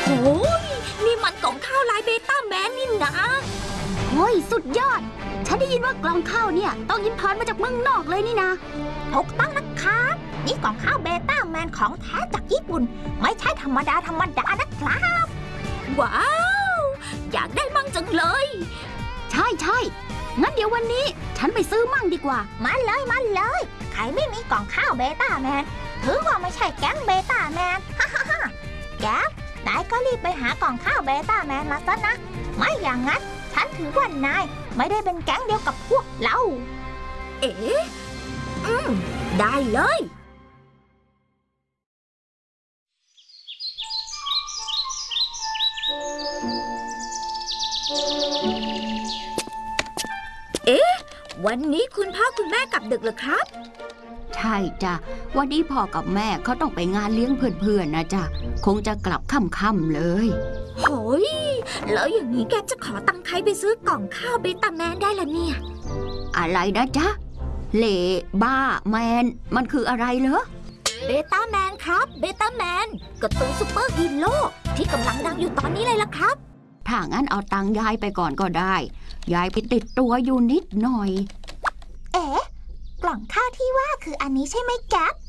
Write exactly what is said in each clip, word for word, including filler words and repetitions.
โอ้ยนี่มันกล่องข้าวลายเบต้าแมนนี่นะโอ้ยสุดยอดฉันได้ยินว่ากล่องข้าวเนี่ยต้องอิมพอร์ตมาจากเมืองนอกเลยนี่นะถูกต้องนะครับนี่กล่องข้าวเบต้าแมนของแท้จากญี่ปุ่นไม่ใช่ธรรมดาธรรมดานะครับว้าวอยากได้มั่งจังเลยใช่ใช่งั้นเดี๋ยววันนี้ฉันไปซื้อมั่งดีกว่ามาเลยมาเลยใครไม่มีกล่องข้าวเบต้าแมนถือว่าไม่ใช่แก๊งเบต้าแมนฮ่าฮ่าฮ่าแก๊ปนายก็รีบไปหากล่องข้าวเบต้าแมนมาซะนะไม่อย่างนั้นฉันถือว่านายไม่ได้เป็นแก๊งเดียวกับพวกเราเอ๋อืมได้เลยเอ๊ะวันนี้คุณพ่อคุณแม่กลับดึกเหรอครับใช่จ้ะวันนี้พ่อกับแม่เขาต้องไปงานเลี้ยงเพื่อนๆนะจ๊ะคงจะกลับค่ำๆเลยโหยแล้วอย่างนี้แกจะขอตังค์ใครไปซื้อกล่องข้าวเบต้าแมนได้ล่ะเนี่ยอะไรนะจ๊ะเล่บ้าแมนมันคืออะไรเหรอเบต้าแมนครับเบต้าแมนการ์ตูนซุปเปอร์ฮีโร่ที่กำลังดังอยู่ตอนนี้เลยล่ะครับถ้างั้นเอาตังค์ยายไปก่อนก็ได้ยายไปติดตัวอยู่นิดหน่อยเอ๊ะกล่องข้าวที่ว่าคืออันนี้ใช่ไหมแก๊ป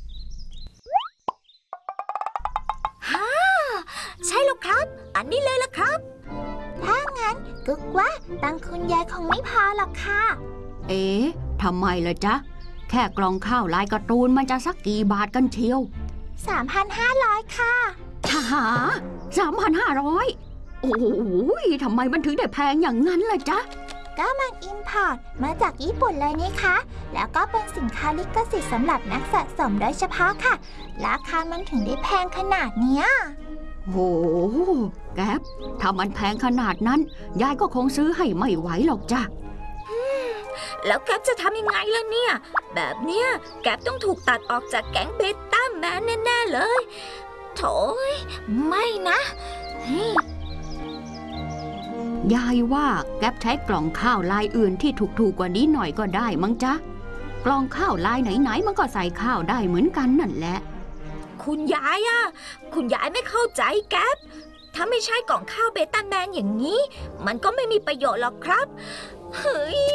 ฮ่าใช่แล้วครับอันนี้เลยล่ะครับถ้างั้นกึกว่าตังคุณยายคงไม่พอหรอกค่ะเอ๊ะทำไมล่ะจ๊ะแค่กล่องข้าวลายการ์ตูนมันจะสักกี่บาทกันเชียวสามพันห้าร้อย ค่ะหา สามพันห้าร้อย โอ้ยทำไมมันถึงได้แพงอย่างนั้นล่ะจ๊ะก็มันอิมพอร์ตมาจากญี่ปุ่นเลยนี่คะแล้วก็เป็นสินค้าลิขสิทธิ์สำหรับนักสะสมโดยเฉพาะค่ะราคามันถึงได้แพงขนาดเนี้ยโหแก๊ปถ้ามันแพงขนาดนั้นยายก็คงซื้อให้ไม่ไหวหรอกจ้ะแล้วแก๊ปจะทำยังไงล่ะเนี่ยแบบเนี้ยแก๊ปต้องถูกตัดออกจากแก๊งเบต้าแมนแน่ๆเลยโถยไม่นะยายว่าแก๊ปใช้กล่องข้าวลายอื่นที่ถูกๆกว่านี้หน่อยก็ได้มั้งจ๊ะกล่องข้าวลายไหนๆมันก็ใส่ข้าวได้เหมือนกันนั่นแหละคุณยายอะคุณยายไม่เข้าใจแก๊ปถ้าไม่ใช่กล่องข้าวเบต้าแมนอย่างนี้มันก็ไม่มีประโยชน์หรอกครับเฮ้ย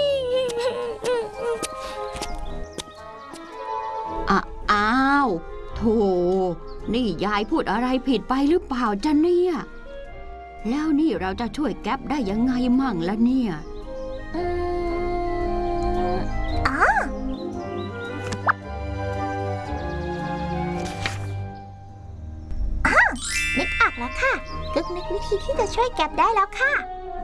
อ่ะอ้าวโธ่นี่ยายพูดอะไรผิดไปหรือเปล่าจ๊ะเนี่ยแล้วนี่เราจะช่วยแก๊ปได้ยังไงมั่งล่ะเนี่ยอืมอ๋ออ๋อนึกออกแล้วค่ะกึกนึกวิธีที่จะช่วยแก๊ปได้แล้วค่ะ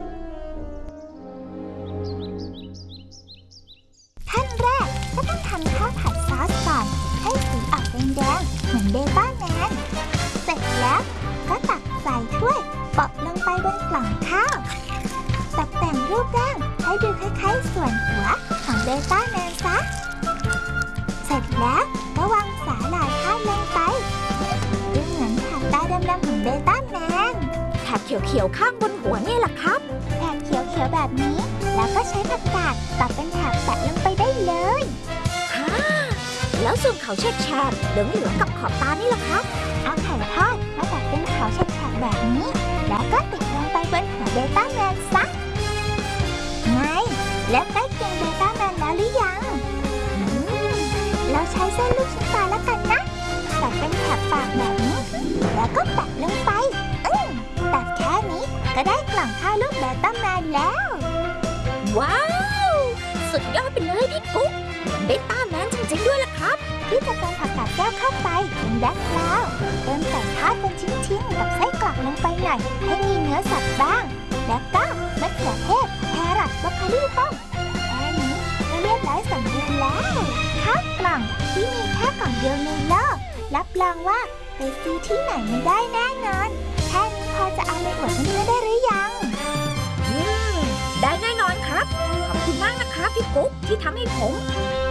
ขั้นแรกก็ต้องทำข้าวผัดซอสก่อนให้สีออกแดงๆเหมือนเบต้าแมนเสร็จแล้วก็ตักใส่ถ้วยปะลงไปบนกล่องข้าวตกแต่งรูปร่างให้ดูคล้ายๆส่วนหัวของเบต้าแมนซะเสร็จแล้วก็วางสาหร่ายทอดลงไปดูเหมือนแถบตาดำๆของเบต้าแมนแถบเขียวๆข้างบนหัวนี่แหละครับแถบเขียวๆแบบนี้แล้วก็ใช้ผักกาดตัดเป็นแถบแปะลงไปได้เลยฮ่าแล้วส่วนเขาแฉกๆเหลืองๆกับขอบตานี่แหละครับเอาไข่ทอดมาตัดเป็นเขาแฉกๆแบบนี้แล้วก็ติดลงไปบนหัวเบต้าแมนซะไงแล้วใกล้เคียงเบต้าแมนแล้วหรือยังเราใช้เส้นลูกชิ้นปลาแล้วกันนะตัดเป็นแถบปากแบบนี้แล้วก็แปะลงไปอืมตัดแค่นี้ก็ได้กล่องข้าวลูกเบต้าแมนแล้วว้าวสุดยอดไปเลยพี่กุ๊กเหมือนเบต้าแมนจริงๆด้วยล่ะครับที่จะเติมผักกาดแก้วเข้าไปเป็นแบ็คกราวด์เติมไก่ทอดเป็นชิ้นๆกับไส้กรอกลงไปหน่อยให้มีเนื้อสัตว์บ้างแล้วก็มะเขือเทศแครอทบรอกโคลีต้มแค่นี้ก็เรียบร้อยสมบูรณ์แล้วข้าวกล่องที่มีแค่กล่องเดียวในโลกรับรองว่าไปซื้อที่ไหนไม่ได้แน่นอนแค่นี้พอจะเอาไปอวดเพื่อนๆได้หรือยังอืมได้แน่นอนครับขอบคุณมากนะครับพี่กุ๊กที่ทำให้ผม